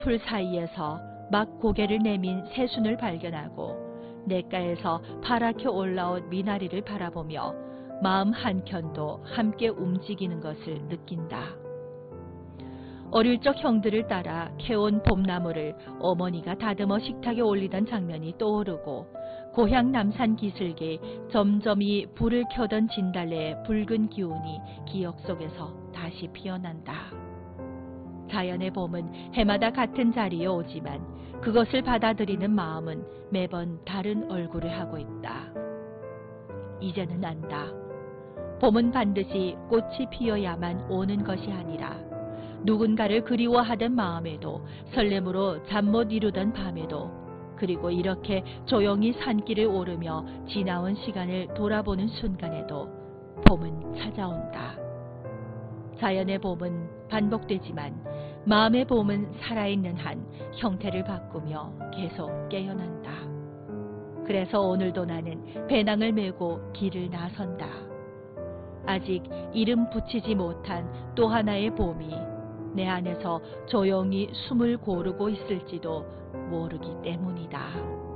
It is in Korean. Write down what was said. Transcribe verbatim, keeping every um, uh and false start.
풀 사이에서 막 고개를 내민 새순을 발견하고 냇가에서 파랗게 올라온 미나리를 바라보며 마음 한켠도 함께 움직이는 것을 느낀다. 어릴 적 형들을 따라 캐온 봄나무를 어머니가 다듬어 식탁에 올리던 장면이 떠오르고 고향 남산 기슭에 점점이 불을 켜던 진달래의 붉은 기운이 기억 속에서 다시 피어난다. 자연의 봄은 해마다 같은 자리에 오지만 그것을 받아들이는 마음은 매번 다른 얼굴을 하고 있다. 이제는 안다. 봄은 반드시 꽃이 피어야만 오는 것이 아니라 누군가를 그리워하던 마음에도 설렘으로 잠 못 이루던 밤에도 그리고 이렇게 조용히 산길을 오르며 지나온 시간을 돌아보는 순간에도 봄은 찾아온다. 자연의 봄은 반복되지만 마음의 봄은 살아있는 한 형태를 바꾸며 계속 깨어난다. 그래서 오늘도 나는 배낭을 메고 길을 나선다. 아직 이름 붙이지 못한 또 하나의 봄이 내 안에서 조용히 숨을 고르고 있을지도 모르기 때문이다.